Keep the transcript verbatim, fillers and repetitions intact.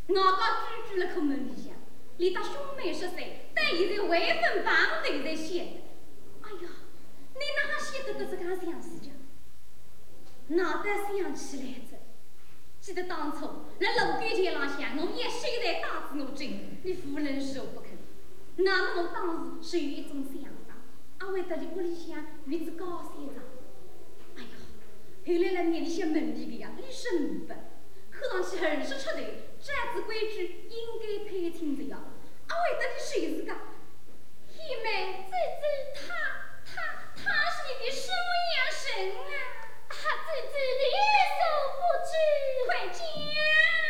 我家居住了口门里向，连他兄妹十岁，但现在未分帮头在写的。哎呀，你哪还写得得这个样事情？哪得想起来着？记得当初那楼梯前浪向，我也现在打子我针，你夫人受不肯。那么我当时是有一种想法，阿为得里屋里向与之高三丈。哎呀，后来了眼里向门里个呀，一身不，看上去很是出头，这样子规矩